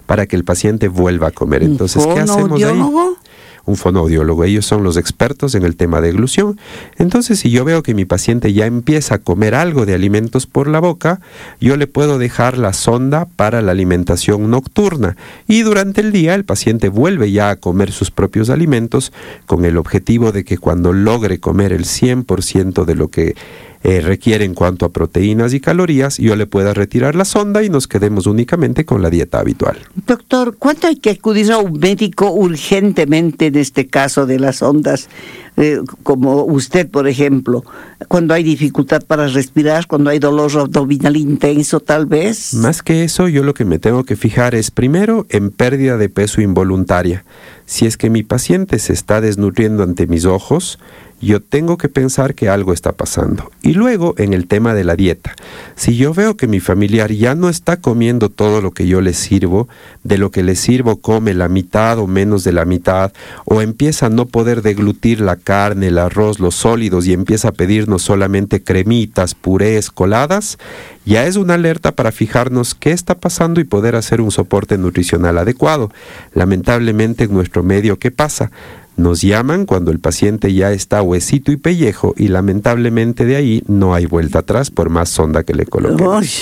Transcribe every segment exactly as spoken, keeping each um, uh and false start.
para que el paciente vuelva a comer. Entonces, ¿qué hacemos ahí? Un fonoaudiólogo, ellos son los expertos en el tema de eglución. Entonces, si yo veo que mi paciente ya empieza a comer algo de alimentos por la boca, yo le puedo dejar la sonda para la alimentación nocturna y durante el día el paciente vuelve ya a comer sus propios alimentos con el objetivo de que cuando logre comer el cien por ciento de lo que Eh, requiere en cuanto a proteínas y calorías, yo le pueda retirar la sonda y nos quedemos únicamente con la dieta habitual. Doctor, ¿cuánto hay que acudir a un médico urgentemente en este caso de las ondas? Eh, como usted, por ejemplo, cuando hay dificultad para respirar, cuando hay dolor abdominal intenso, tal vez. Más que eso, yo lo que me tengo que fijar es primero en pérdida de peso involuntaria. Si es que mi paciente se está desnutriendo ante mis ojos, yo tengo que pensar que algo está pasando. Y luego en el tema de la dieta. Si yo veo que mi familiar ya no está comiendo todo lo que yo le sirvo, de lo que le sirvo come la mitad o menos de la mitad, o empieza a no poder deglutir la carne, el arroz, los sólidos y empieza a pedirnos solamente cremitas, purés, coladas, ya es una alerta para fijarnos qué está pasando y poder hacer un soporte nutricional adecuado. Lamentablemente en nuestro medio, ¿qué pasa? Nos llaman cuando el paciente ya está huesito y pellejo y lamentablemente de ahí no hay vuelta atrás por más sonda que le coloquemos. Uy,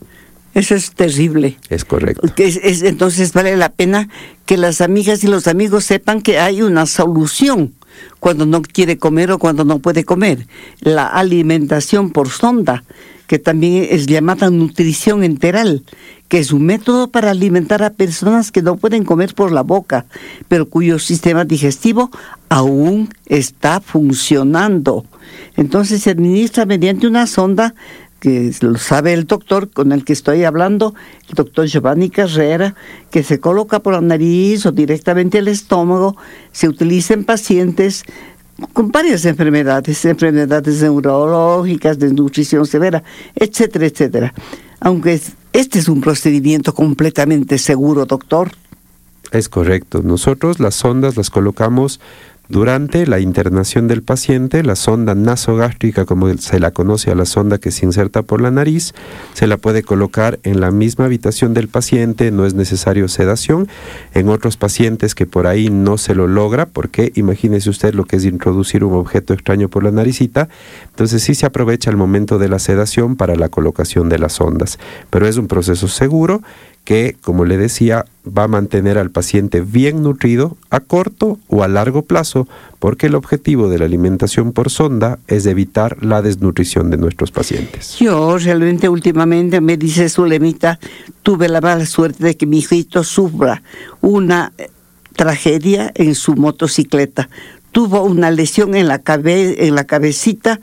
eso es terrible. Es correcto. Es, es, entonces vale la pena que las amigas y los amigos sepan que hay una solución cuando no quiere comer o cuando no puede comer. La alimentación por sonda, que también es llamada nutrición enteral, que es un método para alimentar a personas que no pueden comer por la boca, pero cuyo sistema digestivo aún está funcionando. Entonces se administra mediante una sonda, que lo sabe el doctor con el que estoy hablando, el doctor Giovanni Carrera, que se coloca por la nariz o directamente al estómago. Se utiliza en pacientes con varias enfermedades, enfermedades neurológicas, desnutrición severa, etcétera, etcétera. Aunque este es un procedimiento completamente seguro, doctor. Es correcto. Nosotros las sondas las colocamos durante la internación del paciente. La sonda nasogástrica, como se la conoce a la sonda que se inserta por la nariz, se la puede colocar en la misma habitación del paciente, no es necesario sedación. En otros pacientes que por ahí no se lo logra, porque imagínese usted lo que es introducir un objeto extraño por la naricita, entonces sí se aprovecha el momento de la sedación para la colocación de las sondas. Pero es un proceso seguro que, como le decía, va a mantener al paciente bien nutrido a corto o a largo plazo, porque el objetivo de la alimentación por sonda es evitar la desnutrición de nuestros pacientes. Yo realmente últimamente, me dice Zulemita, tuve la mala suerte de que mi hijito sufra una tragedia en su motocicleta. Tuvo una lesión en la cabe- en la cabecita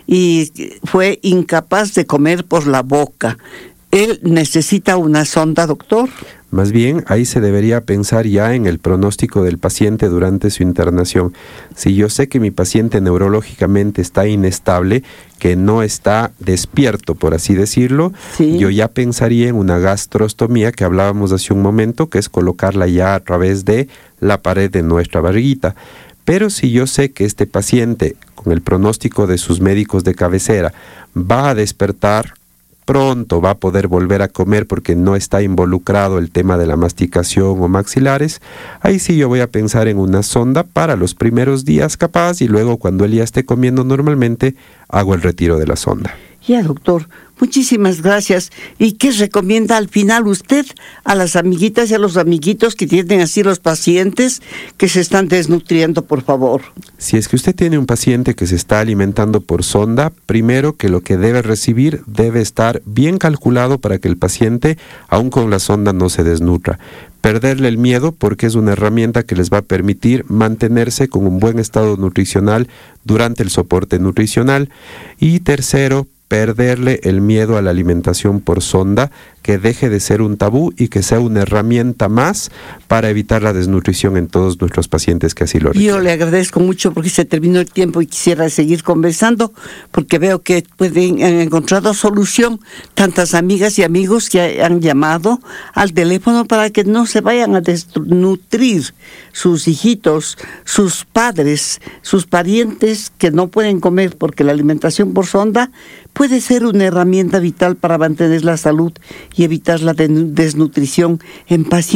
y fue incapaz de comer por la boca. ¿Él necesita una sonda, doctor? Más bien, ahí se debería pensar ya en el pronóstico del paciente durante su internación. Si yo sé que mi paciente neurológicamente está inestable, que no está despierto, por así decirlo, sí, yo ya pensaría en una gastrostomía que hablábamos hace un momento, que es colocarla ya a través de la pared de nuestra barriguita. Pero si yo sé que este paciente, con el pronóstico de sus médicos de cabecera, va a despertar pronto, va a poder volver a comer porque no está involucrado el tema de la masticación o maxilares, ahí sí yo voy a pensar en una sonda para los primeros días capaz y luego cuando él ya esté comiendo normalmente, hago el retiro de la sonda. Ya, doctor, muchísimas gracias. ¿Y qué recomienda al final usted a las amiguitas y a los amiguitos que tienen así los pacientes que se están desnutriendo, por favor? Si es que usted tiene un paciente que se está alimentando por sonda, primero que lo que debe recibir debe estar bien calculado para que el paciente, aun con la sonda, no se desnutra. Perderle el miedo porque es una herramienta que les va a permitir mantenerse con un buen estado nutricional durante el soporte nutricional. Y tercero, perderle el miedo a la alimentación por sonda, que deje de ser un tabú y que sea una herramienta más para evitar la desnutrición en todos nuestros pacientes que así lo requieren. Yo le agradezco mucho porque se terminó el tiempo y quisiera seguir conversando porque veo que pueden han encontrado solución tantas amigas y amigos que han llamado al teléfono para que no se vayan a desnutrir sus hijitos, sus padres, sus parientes que no pueden comer, porque la alimentación por sonda puede ser una herramienta vital para mantener la salud y evitar la desnutrición en pacientes